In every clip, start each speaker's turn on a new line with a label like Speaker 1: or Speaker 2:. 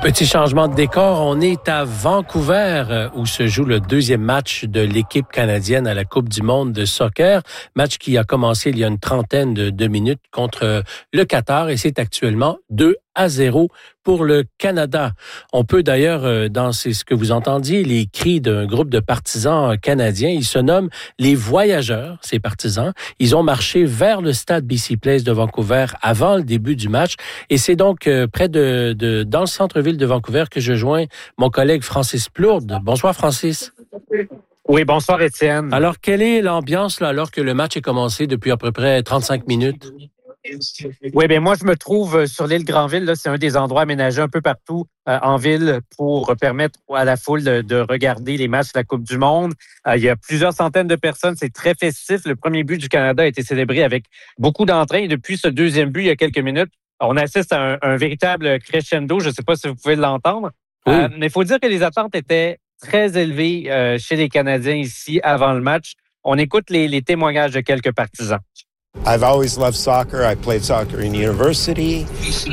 Speaker 1: Petit changement de décor, on est à Vancouver où se joue le deuxième match de l'équipe canadienne à la Coupe du monde de soccer. Match qui a commencé il y a une trentaine de minutes contre le Qatar et c'est actuellement 2-0 pour le Canada. On peut d'ailleurs, dans ce que vous entendiez, les cris d'un groupe de partisans canadiens. Ils se nomment les Voyageurs, ces partisans. Ils ont marché vers le stade BC Place de Vancouver avant le début du match. Et c'est donc près dans le centre-ville de Vancouver que je joins mon collègue Francis Plourde. Bonsoir, Francis.
Speaker 2: Oui, bonsoir, Étienne.
Speaker 1: Alors, quelle est l'ambiance là, alors que le match est commencé depuis à peu près 35 minutes?
Speaker 2: Oui, bien moi, je me trouve sur l'île Granville. Là, c'est un des endroits aménagés un peu partout en ville pour permettre à la foule de regarder les matchs de la Coupe du monde. Il y a plusieurs centaines de personnes. C'est très festif. Le premier but du Canada a été célébré avec beaucoup d'entrain. Et depuis ce deuxième but, il y a quelques minutes, on assiste à un véritable crescendo. Je ne sais pas si vous pouvez l'entendre. Oui. Mais il faut dire que les attentes étaient très élevées chez les Canadiens ici avant le match. On écoute les témoignages de quelques partisans.
Speaker 3: I've always loved soccer. I played soccer in university,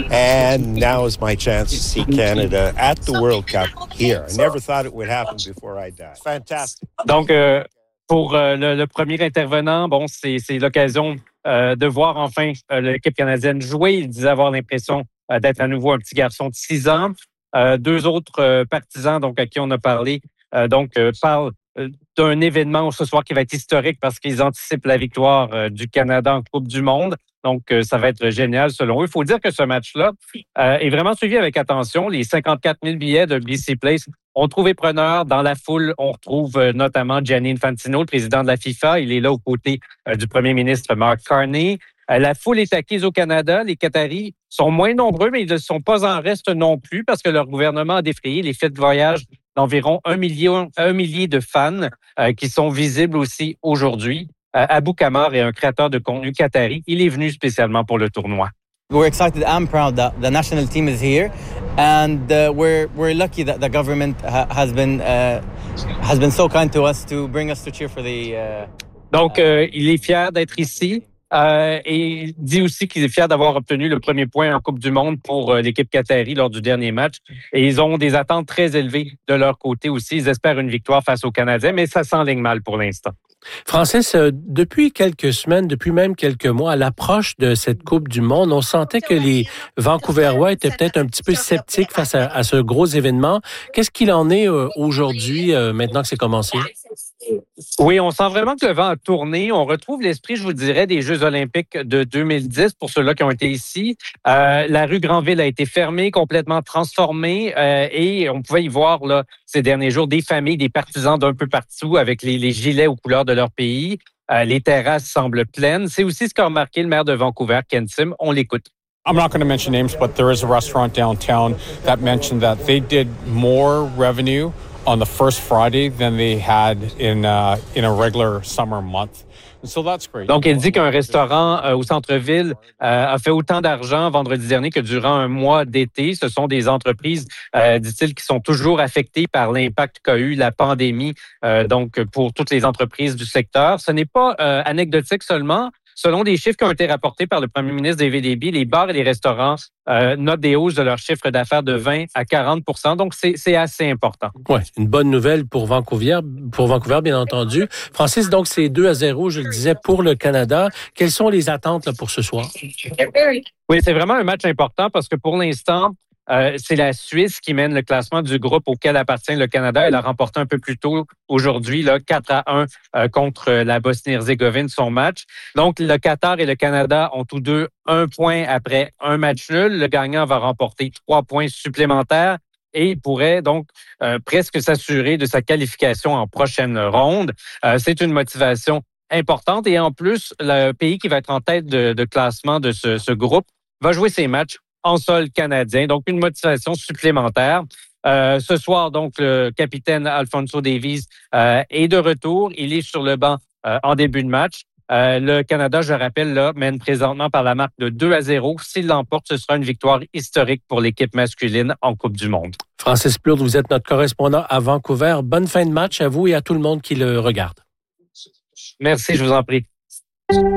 Speaker 3: and now is my chance to see Canada at the World Cup here. I never thought it would happen before I died. Fantastic.
Speaker 2: Donc, pour le premier intervenant, bon, c'est l'occasion de voir enfin l'équipe canadienne jouer. Il disait avoir l'impression d'être à nouveau un petit garçon de 6 ans. Deux autres partisans, donc à qui on a parlé, parlent d'un événement ce soir qui va être historique parce qu'ils anticipent la victoire du Canada en Coupe du monde. Donc, ça va être génial selon eux. Il faut dire que ce match-là est vraiment suivi avec attention. Les 54 000 billets de BC Place ont trouvé preneur. Dans la foule, on retrouve notamment Gianni Infantino, le président de la FIFA. Il est là aux côtés du premier ministre Mark Carney. La foule est acquise au Canada. Les Qataris sont moins nombreux, mais ils ne sont pas en reste non plus parce que leur gouvernement a défrayé les frais de voyage d'environ 1 millier de fans qui sont visibles aussi aujourd'hui. Abou Kamar est un créateur de contenu qatari. Il est venu spécialement pour le tournoi.
Speaker 4: We're excited and proud that the national team is here, and we're lucky that the government has been so kind to us to bring us to cheer for the.
Speaker 2: Donc, il est fier d'être ici. Et il dit aussi qu'il est fier d'avoir obtenu le premier point en Coupe du monde pour l'équipe qatari lors du dernier match. Et ils ont des attentes très élevées de leur côté aussi. Ils espèrent une victoire face aux Canadiens, mais ça s'enligne mal pour l'instant.
Speaker 1: Francis, depuis quelques semaines, depuis même quelques mois, à l'approche de cette Coupe du monde, on sentait que les Vancouverois étaient peut-être un petit peu sceptiques face à ce gros événement. Qu'est-ce qu'il en est aujourd'hui, maintenant que c'est commencé?
Speaker 2: Oui, on sent vraiment que le vent a tourné. On retrouve l'esprit, je vous dirais, des Jeux olympiques de 2010 pour ceux-là qui ont été ici. La rue Granville a été fermée, complètement transformée et on pouvait y voir là, ces derniers jours des familles, des partisans d'un peu partout avec les gilets aux couleurs de leur pays. Les terrasses semblent pleines. C'est aussi ce qu'a remarqué le maire de Vancouver, Ken Sim. On l'écoute.
Speaker 5: I'm not going to mention names, but there is a restaurant downtown that mentioned that they did more revenue on the first Friday than they had in a regular summer month. So that's great.
Speaker 2: Donc, il dit qu'un restaurant au centre-ville a fait autant d'argent vendredi dernier que durant un mois d'été. Ce sont des entreprises, dit-il, qui sont toujours affectées par l'impact qu'a eu la pandémie, donc pour toutes les entreprises du secteur. Ce n'est pas anecdotique seulement. Selon des chiffres qui ont été rapportés par le premier ministre David Eby, les bars et les restaurants notent des hausses de leur chiffre d'affaires de 20 à 40 %. Donc, c'est assez important.
Speaker 1: Oui, une bonne nouvelle pour Vancouver, bien entendu. Francis, donc, c'est 2-0, je le disais, pour le Canada. Quelles sont les attentes là, pour ce soir?
Speaker 2: Oui, c'est vraiment un match important parce que pour l'instant, c'est la Suisse qui mène le classement du groupe auquel appartient le Canada. Elle a remporté un peu plus tôt aujourd'hui, 4-1 contre la Bosnie-Herzégovine, son match. Donc, le Qatar et le Canada ont tous deux 1 point après un match nul. Le gagnant va remporter 3 points supplémentaires et pourrait donc presque s'assurer de sa qualification en prochaine ronde. C'est une motivation importante et en plus, le pays qui va être en tête de classement de ce groupe va jouer ses matchs en sol canadien, donc une motivation supplémentaire. Ce soir, donc, le capitaine Alphonso Davies est de retour. Il est sur le banc en début de match. Le Canada, je rappelle, là, mène présentement par la marque de 2-0. S'il l'emporte, ce sera une victoire historique pour l'équipe masculine en Coupe du monde.
Speaker 1: Francis Plourde, vous êtes notre correspondant à Vancouver. Bonne fin de match à vous et à tout le monde qui le regarde.
Speaker 2: Merci, je vous en prie.